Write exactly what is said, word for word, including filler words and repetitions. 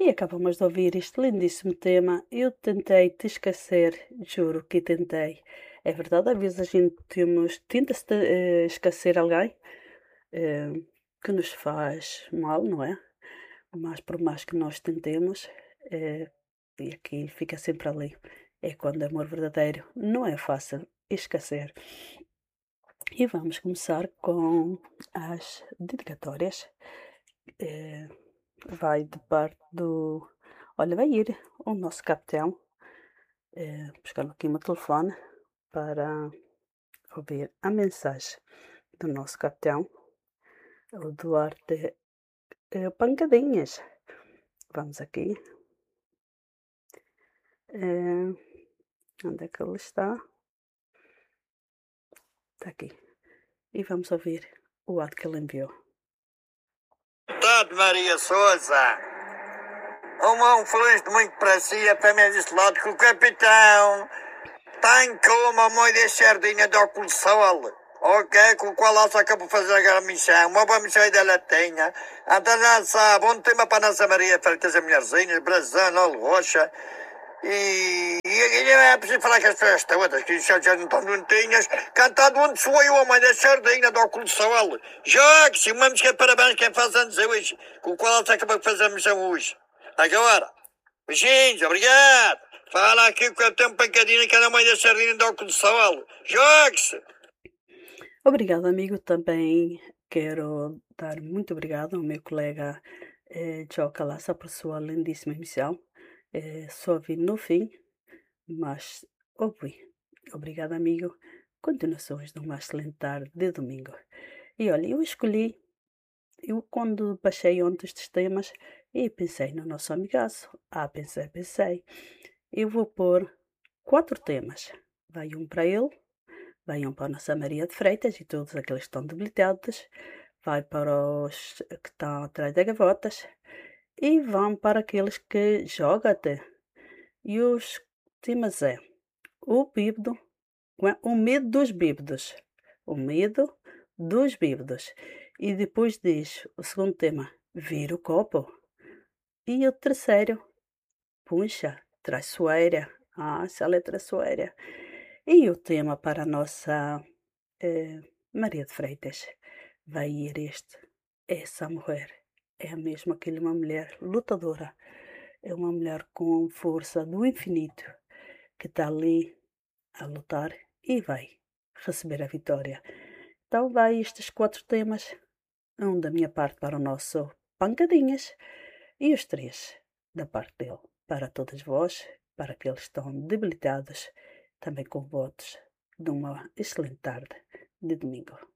E acabamos de ouvir este lindíssimo tema. Eu tentei te esquecer, juro que tentei. É verdade, às vezes a gente temos, tenta-se eh, esquecer alguém eh, que nos faz mal, não é? Mas por mais que nós tentemos, eh, e aqui fica sempre ali. É quando é amor verdadeiro, não é fácil esquecer. E vamos começar com as dedicatórias. Eh, vai de parte do. Olha, vai ir o nosso capitão eh, buscar aqui o meu telefone para ouvir a mensagem do nosso capitão, o Duarte eh, Pancadinhas. Vamos aqui. Eh, onde é que ele está? Está aqui. E vamos ouvir o ato que ele enviou. Tarde, Maria Souza. Uma um feliz domingo para si, a família deste lado, que o capitão tem como mãe de sardinha de óculos sol. Ok, com o qual ela acabou de fazer a missão, uma boa missão da latinha. Então já sabe, onde tem uma para a nossa Maria Freitas, as mulherzinhas, Brasão, Olo Rocha. E, e, e é preciso falar com as pessoas todas, que já, já não estão juntinhas, cantado onde foi o homem da sardinha do óculos de sol. Jogue-se, uma música de parabéns quem faz anos hoje, com o qual ela acabou de fazer a missão hoje. Agora, beijinhos, obrigado. Fala aqui com o tempo pancadinha que era a mãe da sardinha do óculos de sol. Jogue-se. Obrigado, amigo. Também quero dar muito obrigado ao meu colega eh, Joe Calassa por sua lindíssima emissão. Eh, só vi no fim, mas ouvi. Obrigado, amigo. Continuações de uma excelente tarde de domingo. E olha, eu escolhi, eu quando baixei ontem estes temas, e pensei no nosso amigaço. Ah, pensei, pensei. Eu vou pôr quatro temas. Vai um para ele, vai um para a nossa Maria de Freitas e todos aqueles que estão debilitados, vai para os que estão atrás das gavotas e vão para aqueles que jogam até. E os temas é o bíbedo, o medo dos bíbedos, o medo dos bíbedos. E depois diz o segundo tema, vira o copo. E o terceiro, puncha, traiçoeira. Ah, essa letra traiçoeira. E o tema para a nossa eh, Maria de Freitas vai ir este. Essa mulher é mesmo aquela uma mulher lutadora. É uma mulher com força do infinito que está ali a lutar e vai receber a vitória. Então vai estes quatro temas, um da minha parte para o nosso Pancadinhas e os três da parte dele, para todas vós, para aqueles que estão debilitados, também com votos de uma excelente tarde de domingo.